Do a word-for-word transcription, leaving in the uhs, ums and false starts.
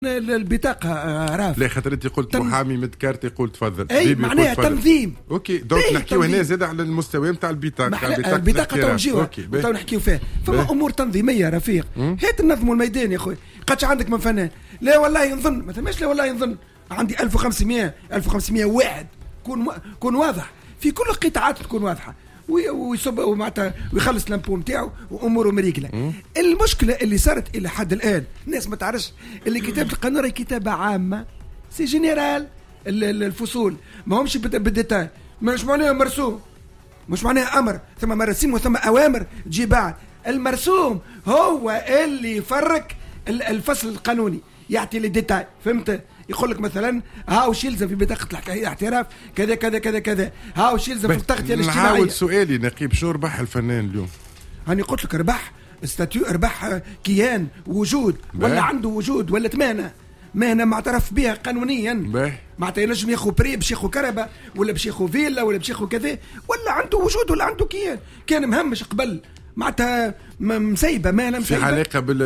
البطاقه راف لا خاطر انت قلت تم... محامي متكارتي قلت تفضل اي معناها تنظيم. اوكي دونك نحكيو هنا زاد على المستوى نتاع البطاقه البطاقه توجيهها تو نحكيو فيها فما امور تنظيميه رفيق. هات ننظموا الميدان يا خويا. قدش عندك من فنان؟ لا والله نظن ما ثماش. لا والله نظن عندي ألف وخمسمائة ألف وخمسمائة واحد. كون كون واضح في كل القطاعات تكون واضحه ويصب ومعناتها ويخلص لامبو نتاعو واموره مريقله. المشكله اللي صارت الى حد الان الناس ما تعرفش اللي كتابه القانون هي كتابه عامه سي جينيرال. الفصول ما همش بالديتاي. مش معناها مرسوم مش معناها امر ثم مراسيم وثم اوامر تجي بعد. المرسوم هو اللي يفرق الفصل القانوني يعطي لي ديتاي. فهمت؟ يقول لك مثلا ها وش يلزم في بطاقه الاعتراف كذا كذا كذا كذا. ها وش يلزم في بطاقه الاجتماعيه. نحاول سؤالي نقيب شو ربح الفنان اليوم؟ هاني قلت لك ربح استاتيو ربح كيان وجود ولا عنده وجود ولا تمانه مهنه معترف بها قانونيا. معناتها ينجم ياخذ بري باش ياخذ كربه ولا باش ياخذ فيلا ولا باش ياخذ كذا ولا عنده وجود ولا عنده كيان كان مهمش قبل معناتها مسيبه مهنه مسيبه في علاقه بال